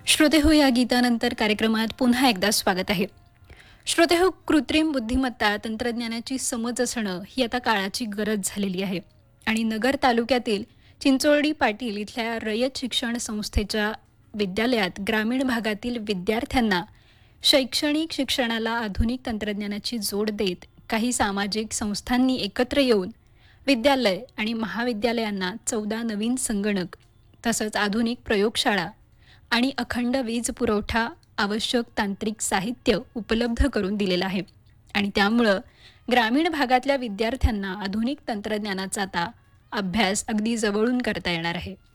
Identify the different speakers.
Speaker 1: श्रोते हो, या गीतानंतर कार्यक्रमात पुन्हा एकदा स्वागत आहे. श्रोते हो, कृत्रिम बुद्धिमत्ता तंत्रज्ञानाची समज असणं ही आता काळाची गरज झालेली आहे. आणि नगर तालुक्यातील चिंचोळी पाटील इथल्या रयत शिक्षण संस्थेच्या विद्यालयात ग्रामीण भागातील विद्यार्थ्यांना शैक्षणिक शिक्षणाला आधुनिक तंत्रज्ञानाची जोड देत काही सामाजिक संस्थांनी एकत्र येऊन विद्यालय आणि महाविद्यालयांना 14 नवीन संगणक तसंच आधुनिक प्रयोगशाळा आणि अखंड वीज पुरवठा आवश्यक तांत्रिक साहित्य उपलब्ध करून दिलेलं आहे. आणि त्यामुळं ग्रामीण भागातल्या विद्यार्थ्यांना आधुनिक तंत्रज्ञानाचा आता अभ्यास अगदी जवळून करता येणार आहे.